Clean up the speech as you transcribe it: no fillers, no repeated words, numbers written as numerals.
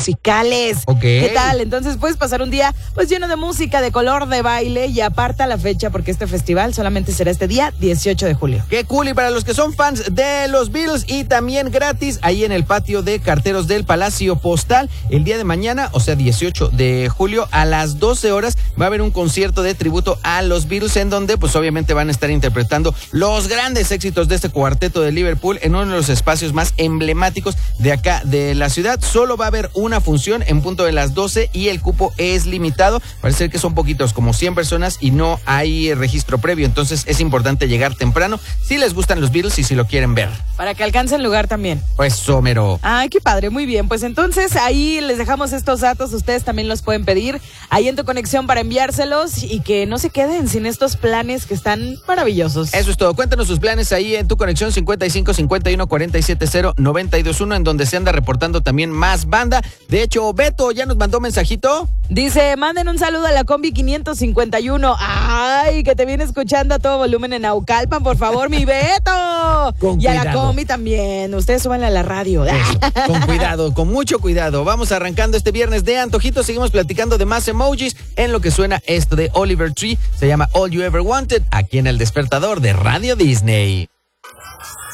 musicales. Okay. ¿Qué tal? Entonces puedes pasar un día pues lleno de música, de color, de baile, y aparta la fecha porque este festival solamente será este día 18 de julio. ¡Qué cool! Y para los que son fans de los Beatles, y también gratis, ahí en el patio de carteros del Palacio Postal, el día de mañana, o sea 18 de julio, a las 12 horas, va a haber un concierto de tributo a los Beatles, en donde pues obviamente van a estar interpretando los grandes éxitos de este cuarteto de Liverpool en uno de los espacios más emblemáticos de acá de la ciudad. Solo va a haber una función en punto de las 12 y el cupo es limitado. Parece ser que son poquitos, como 100 personas, y no hay registro previo, entonces es importante llegar temprano si les gustan los Beatles y si lo quieren ver. Para que alcancen lugar también. Pues somero. Ay, qué padre, muy bien. Pues entonces ahí les dejamos estos datos, ustedes también los pueden pedir ahí en tu conexión para enviárselos y que no se queden sin estos planes que están maravillosos. Eso es todo. Cuéntanos sus planes ahí en tu conexión 55 51 47 0 92 1, en donde se anda reportando también más banda. De hecho, Beto ya nos mandó mensajito. Dice, manden un saludo a la combi 551. Ay, que te viene escuchando a todo volumen en Naucalpan, por favor, mi Beto. Con y a cuidado. la combi también. Ustedes súbanle a la radio. Eso, con cuidado, con mucho cuidado. Vamos arrancando este viernes de antojitos. Seguimos platicando de más emojis en lo que suena esto de Oliver Tree. Se llama All You Ever Wanted, aquí en El Despertador de Radio Disney.